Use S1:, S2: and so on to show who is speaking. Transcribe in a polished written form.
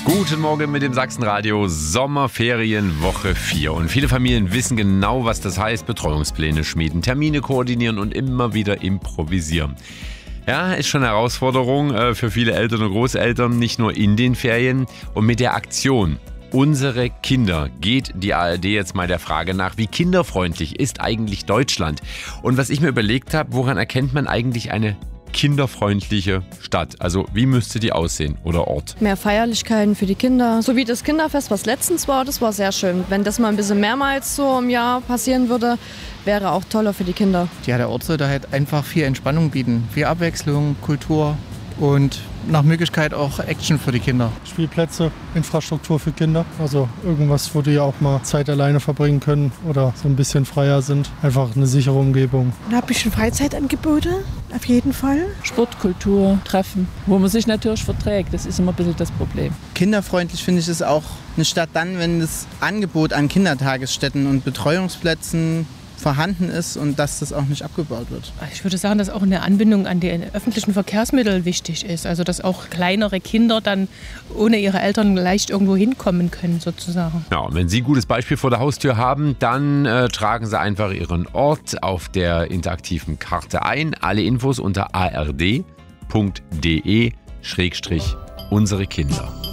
S1: Guten Morgen mit dem Sachsenradio, Sommerferien Woche 4. Und viele Familien wissen genau, was das heißt. Betreuungspläne schmieden, Termine koordinieren und immer wieder improvisieren. Ja, ist schon eine Herausforderung für viele Eltern und Großeltern, nicht nur in den Ferien. Und mit der Aktion Unsere Kinder geht die ARD jetzt mal der Frage nach, wie kinderfreundlich ist eigentlich Deutschland? Und was ich mir überlegt habe, woran erkennt man eigentlich eine kinderfreundliche Stadt? Also wie müsste die aussehen oder Ort?
S2: Mehr Feierlichkeiten für die Kinder. So wie das Kinderfest, was letztens war, das war sehr schön. Wenn das mal ein bisschen mehrmals so im Jahr passieren würde, wäre auch toller für die Kinder.
S3: Ja, der Ort sollte halt einfach viel Entspannung bieten. Viel Abwechslung, Kultur und nach Möglichkeit auch Action für die Kinder.
S4: Spielplätze, Infrastruktur für Kinder. Also irgendwas, wo die ja auch mal Zeit alleine verbringen können oder so ein bisschen freier sind. Einfach eine sichere Umgebung.
S5: Ein bisschen Freizeitangebote, auf jeden Fall.
S6: Sportkultur, Treffen, wo man sich natürlich verträgt. Das ist immer ein bisschen das Problem.
S3: Kinderfreundlich finde ich es auch eine Stadt dann, wenn das Angebot an Kindertagesstätten und Betreuungsplätzen vorhanden ist und dass das auch nicht abgebaut wird.
S7: Ich würde sagen, dass auch eine Anbindung an die öffentlichen Verkehrsmittel wichtig ist. Also dass auch kleinere Kinder dann ohne ihre Eltern leicht irgendwo hinkommen können sozusagen.
S1: Ja, und wenn Sie ein gutes Beispiel vor der Haustür haben, dann tragen Sie einfach Ihren Ort auf der interaktiven Karte ein. Alle Infos unter ard.de/unsere Kinder.